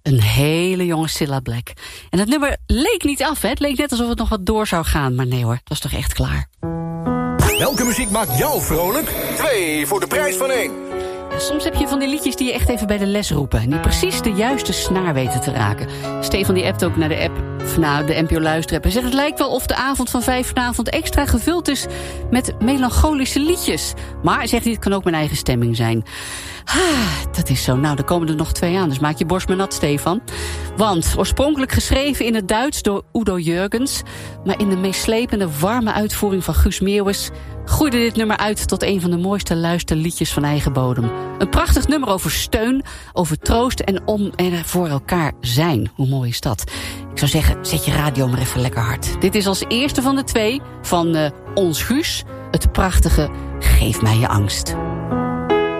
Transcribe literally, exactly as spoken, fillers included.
Een hele jonge Cilla Black. En het nummer leek niet af, hè? Het leek net alsof het nog wat door zou gaan. Maar nee hoor, het was toch echt klaar. Welke muziek maakt jou vrolijk? Twee voor de prijs van één. Ja, soms heb je van die liedjes die je echt even bij de les roepen. En die precies de juiste snaar weten te raken. Stefan die appt ook naar de app, nou, de N P O Luisterapp. En zegt, het lijkt wel of de avond van vijf vanavond extra gevuld is met melancholische liedjes. Maar, zegt hij, het kan ook mijn eigen stemming zijn. Ah, dat is zo. Nou, er komen er nog twee aan, dus maak je borst maar nat, Stefan. Want, oorspronkelijk geschreven in het Duits door Udo Jürgens, maar in de meeslepende, warme uitvoering van Guus Meeuwis groeide dit nummer uit tot een van de mooiste luisterliedjes van eigen bodem. Een prachtig nummer over steun, over troost en om en voor elkaar zijn. Hoe mooi is dat? Ik zou zeggen, zet je radio maar even lekker hard. Dit is als eerste van de twee van uh, Ons Guus, het prachtige Geef mij je angst.